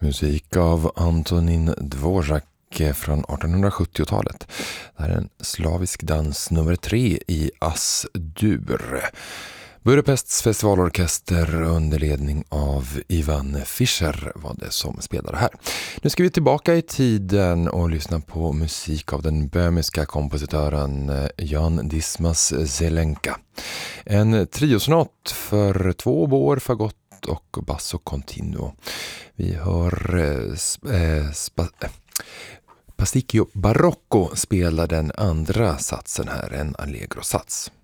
Musik av Antonin Dvorak från 1870-talet. Det här är en slavisk dans nummer 3 i As-dur. Budapests festivalorkester under ledning av Ivan Fischer var det som spelade här. Nu ska vi tillbaka i tiden och lyssna på musik av den böhmiska kompositören Jan Dismas Zelenka. En triosonat för 2 oboer, fagott och basso continuo. Vi hör Pasticcio Barocco spela den andra satsen här, en allegro-sats.